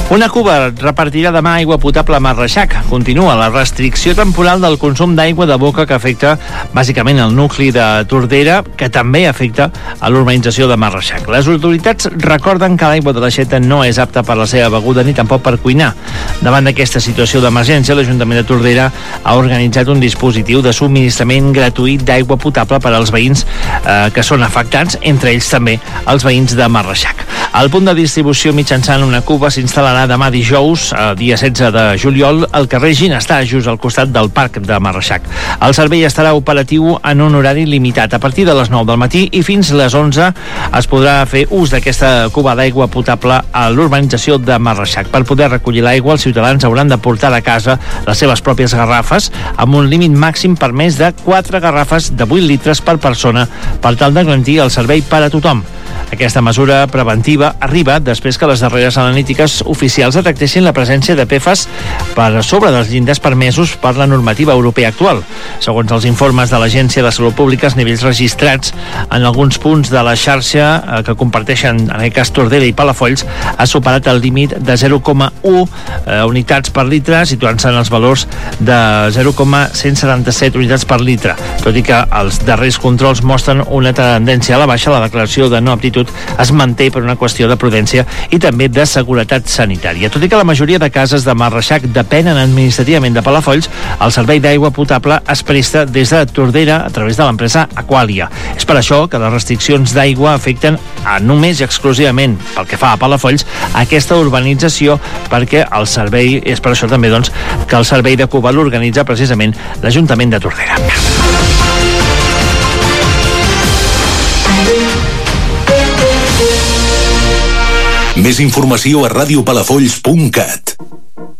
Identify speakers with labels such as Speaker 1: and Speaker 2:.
Speaker 1: Una cuba repartirà demà aigua potable a Marreixac. Continua la restricció temporal del consum d'aigua de boca que afecta bàsicament el nucli de Tordera, que també afecta a l'urbanització de Marreixac. Les autoritats recorden que l'aigua de l'aixeta no és apta per la seva beguda ni tampoc per cuinar. Davant d'aquesta situació d'emergència, l'Ajuntament de Tordera ha organitzat un dispositiu de subministrament gratuït d'aigua potable per als veïns que són afectats, entre ells també els veïns de Marreixac. El punt de distribució mitjançant una cuba s'instal·larà demà dijous, dia 16 de juliol, al carrer Ginestar, just al costat del Parc de Marreixac. El servei estarà operatiu en un horari limitat. A partir de les 9 del matí i fins les 11 es podrà fer ús d'aquesta cuba d'aigua potable a l'urbanització de Marreixac. Per poder recollir l'aigua, els ciutadans hauran de portar de casa les seves pròpies garrafes, amb un límit màxim permès de 4 garrafes de 8 litres per persona, per tal de garantir el servei per a tothom. Aquesta mesura preventiva arriba després que les darreres analítiques oficials detectessin la presència de PFAS per sobre dels llindars permesos per la normativa europea actual. Segons els informes de l'Agència de Salut Pública, els nivells registrats en alguns punts de la xarxa que comparteixen, en aquest cas Tordera i Palafolls, ha superat el límit de 0,1 unitats per litre, situant-se en els valors de 0,177 unitats per litre. Tot i que els darrers controls mostren una tendència a la baixa, la declaració de no aptitud es manté per una qüestió de prudència i també de seguretat sanitària. Tot i que la majoria de cases de Marreixac depenen administrativament de Palafolls, el servei d'aigua potable es presta des de Tordera a través de l'empresa Aqualia. És per això que les restriccions d'aigua afecten només i exclusivament, pel que fa a Palafolls, aquesta urbanització, perquè el servei, és per això també doncs, que el servei de Cuba l'organitza precisament l'Ajuntament de Tordera.
Speaker 2: Més informació a radiopalafolls.cat.